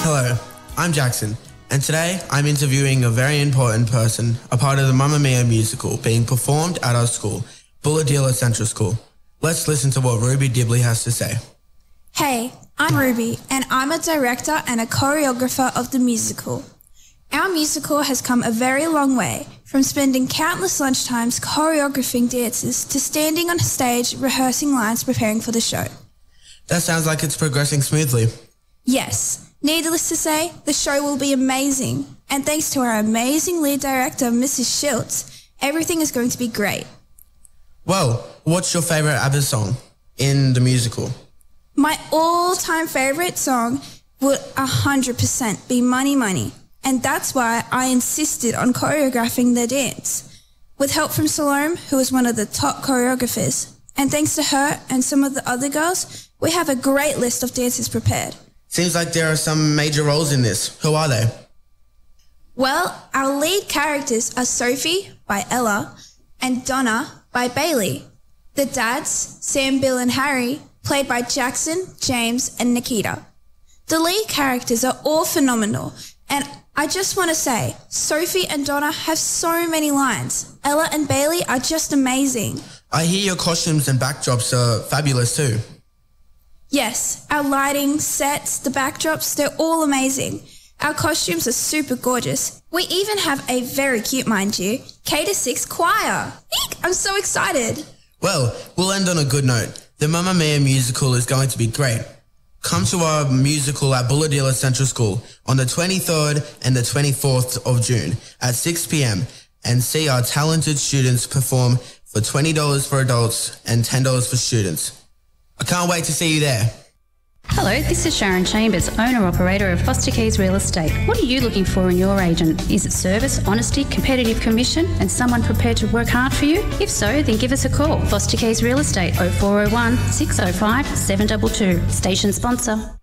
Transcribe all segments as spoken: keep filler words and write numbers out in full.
Hello, I'm Jackson, and today I'm interviewing a very important person, a part of the Mamma Mia musical being performed at our school, Bulahdelah Central School. Let's listen to what Ruby Dibley has to say. Hey, I'm Ruby, and I'm a director and a choreographer of the musical. Our musical has come a very long way, from spending countless lunchtimes choreographing dances to standing on stage rehearsing lines preparing for the show. That sounds like it's progressing smoothly. Yes. Needless to say, the show will be amazing. And thanks to our amazing lead director, Missus Schultz, everything is going to be great. Well, what's your favourite ABBA song in the musical? My all-time favourite song would one hundred percent be Money Money. And that's why I insisted on choreographing the dance. With help from Salome, who is one of the top choreographers. And thanks to her and some of the other girls, we have a great list of dances prepared. Seems like there are some major roles in this. Who are they? Well, our lead characters are Sophie, by Ella, and Donna, by Bailey. The dads, Sam, Bill, and Harry, played by Jackson, James, and Nikita. The lead characters are all phenomenal, and I just want to say, Sophie and Donna have so many lines. Ella and Bailey are just amazing. I hear your costumes and backdrops are fabulous too. Yes, our lighting, sets, the backdrops, they're all amazing. Our costumes are super gorgeous. We even have a very cute, mind you, K to six choir. Eek, I'm so excited. Well, we'll end on a good note. The Mamma Mia musical is going to be great. Come to our musical at Bulahdelah Central School on the twenty-third and the twenty-fourth of June at six p.m. and see our talented students perform for twenty dollars for adults and ten dollars for students. I can't wait to see you there. Hello, this is Sharon Chambers, owner-operator of Foster Keys Real Estate. What are you looking for in your agent? Is it service, honesty, competitive commission, and someone prepared to work hard for you? If so, then give us a call. Foster Keys Real Estate, oh four oh one, six oh five, seven two two. Station sponsor.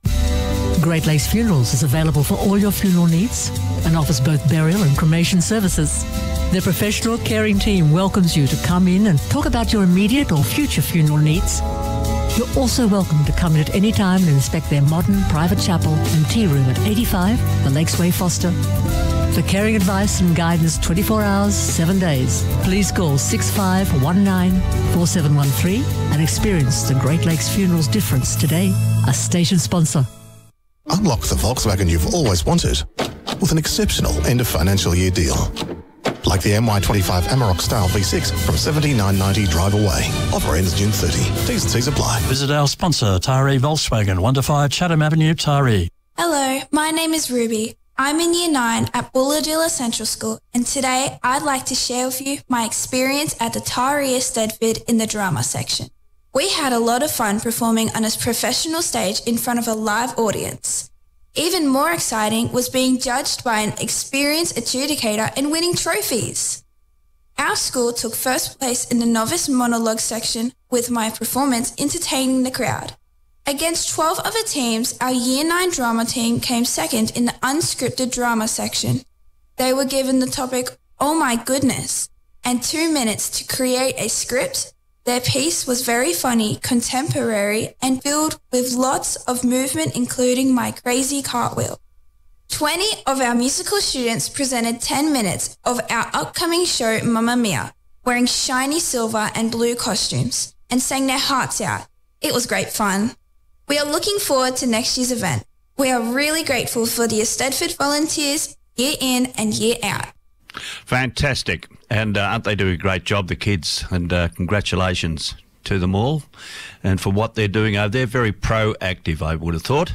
Great Lakes Funerals is available for all your funeral needs and offers both burial and cremation services. Their professional, caring team welcomes you to come in and talk about your immediate or future funeral needs. You're also welcome to come in at any time and inspect their modern private chapel and tea room at eighty-five The Lakes Way, Foster. For caring advice and guidance twenty-four hours, seven days, please call six five one nine, four seven one three and experience the Great Lakes Funerals difference today. A station sponsor. Unlock the Volkswagen you've always wanted with an exceptional end of financial year deal. Like the M Y twenty-five Amarok Style V six from seventy-nine ninety drive away. Offer ends June thirtieth. T's and C's apply. Visit our sponsor, Taree Volkswagen, one to five Chatham Avenue, Taree. Hello, my name is Ruby. I'm in Year nine at Bulahdelah Central School, and today I'd like to share with you my experience at the Taree Eisteddfod in the drama section. We had a lot of fun performing on a professional stage in front of a live audience. Even more exciting was being judged by an experienced adjudicator and winning trophies. Our school took first place in the novice monologue section with my performance entertaining the crowd. Against twelve other teams, our Year nine drama team came second in the unscripted drama section. They were given the topic, "Oh my goodness," and two minutes to create a script. Their piece was very funny, contemporary, and filled with lots of movement, including my crazy cartwheel. twenty of our musical students presented ten minutes of our upcoming show, Mamma Mia, wearing shiny silver and blue costumes, and sang their hearts out. It was great fun. We are looking forward to next year's event. We are really grateful for the Eisteddfod volunteers, year in and year out. Fantastic. And uh, aren't they doing a great job, the kids? And uh, congratulations to them all and for what they're doing over there. Very proactive, I would have thought.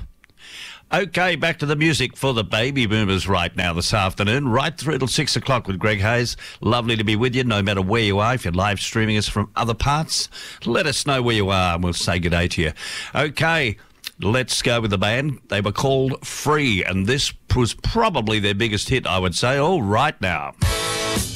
Okay, back to the music for the baby boomers right now this afternoon, right through till six o'clock with Greg Hayes. Lovely to be with you, no matter where you are. If you're live streaming us from other parts, let us know where you are and we'll say good day to you. Okay, let's go with the band. They were called Free, and this was probably their biggest hit, I would say. All right now.